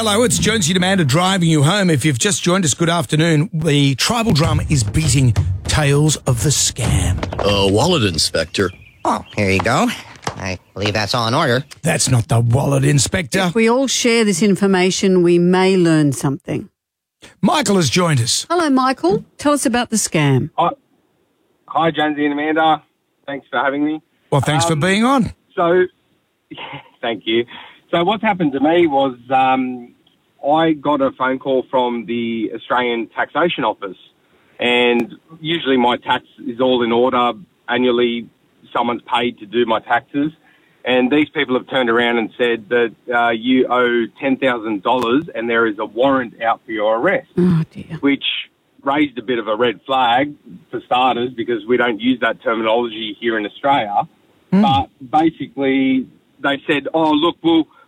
Hello, it's Jonesy and Amanda driving you home. If you've just joined us, good afternoon. The tribal drum is beating Tales of the Scam. Wallet inspector. Oh, here you go. I believe that's all in order. That's not the wallet inspector. If we all share this information, we may learn something. Michael has joined us. Hello, Michael. Tell us about the scam. Hi, Jonesy and Amanda. Thanks for having me. Well, thanks for being on. So, thank you. So what's happened to me was I got a phone call from the Australian Taxation Office, and usually my tax is all in order. Annually, someone's paid to do my taxes, and these people have turned around and said that you owe $10,000 and there is a warrant out for your arrest, which raised a bit of a red flag for starters because we don't use that terminology here in Australia. But basically, they said, "Oh, look,